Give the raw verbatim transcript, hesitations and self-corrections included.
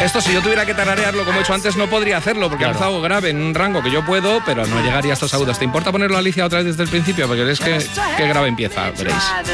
Esto, si yo tuviera que tararearlo como he hecho antes, no podría hacerlo, porque Claro. he empezado grave en un rango que yo puedo, pero no llegaría a estos agudos. ¿Te importa ponerlo, Alicia, otra vez desde el principio? Porque es que, que grave empieza, veréis.